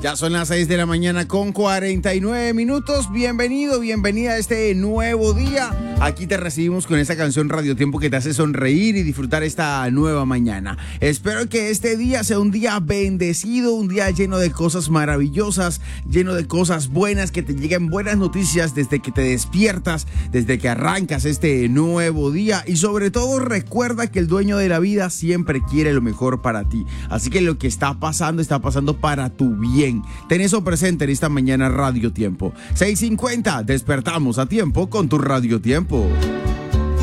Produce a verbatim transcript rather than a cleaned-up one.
Ya son las seis de la mañana con cuarenta y nueve minutos. Bienvenido, bienvenida a este nuevo día. Aquí te recibimos con esta canción Radio Tiempo que te hace sonreír y disfrutar esta nueva mañana. Espero que este día sea un día bendecido, un día lleno de cosas maravillosas, lleno de cosas buenas, que te lleguen buenas noticias desde que te despiertas, desde que arrancas este nuevo día. Y sobre todo recuerda que el dueño de la vida siempre quiere lo mejor para ti. Así que lo que está pasando, está pasando para tu bien. Ten eso presente en esta mañana Radio Tiempo. seis cincuenta, despertamos a tiempo con tu Radio Tiempo.